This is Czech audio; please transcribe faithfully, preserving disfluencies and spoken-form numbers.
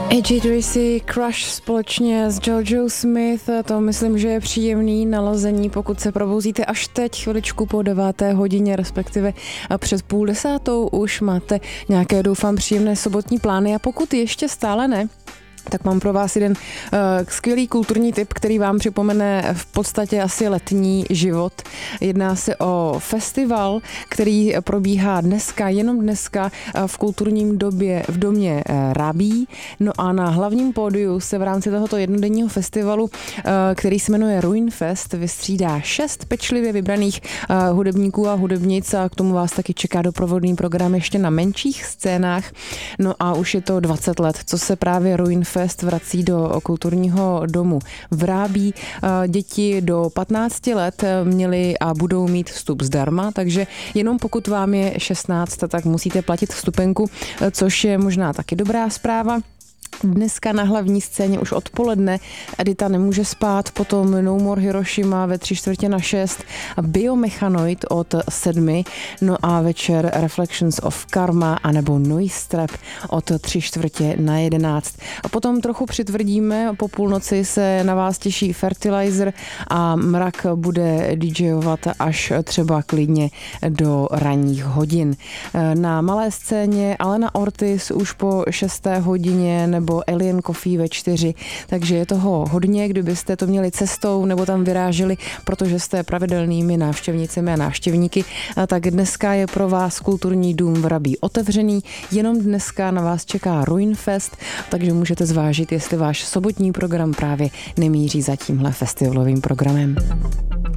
A J Tracy Crush společně s Jojo Smith, to myslím, že je příjemný nalazení, pokud se probouzíte až teď, chviličku po deváté hodině, respektive před půl desátou, už máte nějaké, doufám, příjemné sobotní plány, a pokud ještě stále ne, tak mám pro vás jeden uh, skvělý kulturní tip, který vám připomene v podstatě asi letní život. Jedná se o festival, který probíhá dneska, jenom dneska v kulturním době v domě uh, Rabí. No a na hlavním pódiu se v rámci tohoto jednodenního festivalu, uh, který se jmenuje Ruinfest, vystřídá šest pečlivě vybraných uh, hudebníků a hudebnic, a k tomu vás taky čeká doprovodný program ještě na menších scénách. No a už je to dvacet let, co se právě Ruinfest Fest vrací do kulturního domu v Rábí. Děti do patnácti let měly a budou mít vstup zdarma, takže jenom pokud vám je šestnáct, tak musíte platit vstupenku, což je možná taky dobrá zpráva. Dneska na hlavní scéně už odpoledne Edita nemůže spát, potom No More Hiroshima ve tři čtvrtě na šest, Biomechanoid od sedmi, no a večer Reflections of Karma anebo Noise Trap od tři čtvrtě na jedenáct. A potom trochu přitvrdíme, po půlnoci se na vás těší Fertilizer a Mrak bude DJovat až třeba klidně do ranních hodin. Na malé scéně Alena Ortiz už po šesté hodině nebo Alien Coffee ve čtyři, takže je toho hodně, kdybyste to měli cestou nebo tam vyráželi, protože jste pravidelnými návštěvnicemi a návštěvníky, tak dneska je pro vás kulturní dům v Rabí otevřený, jenom dneska na vás čeká Ruinfest, takže můžete zvážit, jestli váš sobotní program právě nemíří za tímhle festivalovým programem.